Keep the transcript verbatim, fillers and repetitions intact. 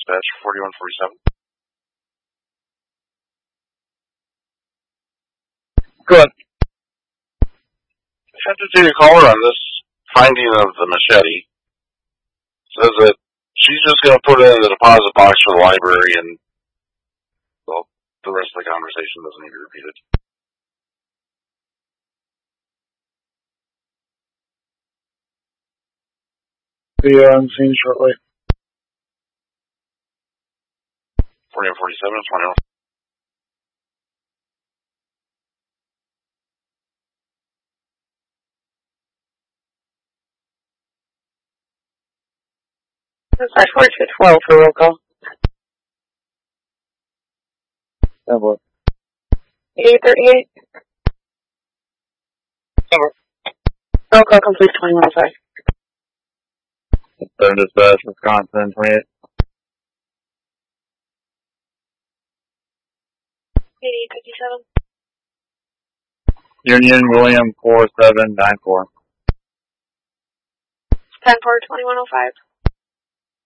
dispatch forty-one forty-seven. Good. I have to take a caller on this finding of the machete. Says that she's just going to put it in the deposit box for the library, and well, the rest of the conversation doesn't need to be repeated. Be on scene shortly. forty-one forty-seven, twenty-one. I four to twelve for roll call. Number. eight thirty-eight. Number. Roll call complete twenty-one oh five. Seven dispatch, Wisconsin, twenty-eight. eighty-eight fifty-seven. Union, William, four seven nine four. ten four twenty-one oh five.